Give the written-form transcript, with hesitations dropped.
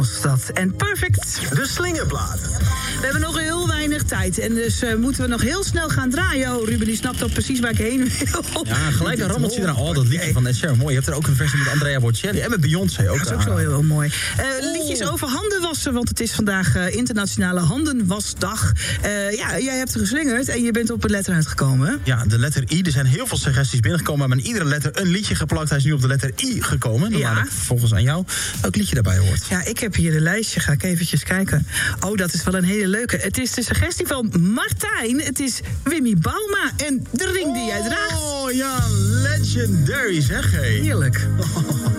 was dat. En Perfect. De slingerplaat. We hebben nog heel weinig tijd. En dus moeten we nog heel snel gaan draaien. Oh, Ruben, die snapt al precies waar ik heen wil. Ja, gelijk een rammeltje eraan. Oh, dat liedje van Ed Sheeran, mooi. Je hebt er ook een versie met Andrea Bocelli en met Beyoncé ook. Dat is ook zo heel mooi. Liedjes over handen wassen, want het is vandaag Internationale Handenwasdag. Jij hebt geslingerd en je bent op een letter uitgekomen. Ja, de letter I. Er zijn heel veel suggesties binnengekomen, maar met iedere letter een liedje geplakt. Hij is nu op de letter I gekomen. Dan laat ik volgens aan jou welk liedje daarbij hoort. Ja, ik heb hier een lijstje. Ga ik eventjes kijken. Oh, dat is wel een hele leuke. Het is de suggestie van Martijn. Het is Wimmy Bauma en de ring die jij draagt. Oh ja, legendary zeg hé. Heerlijk.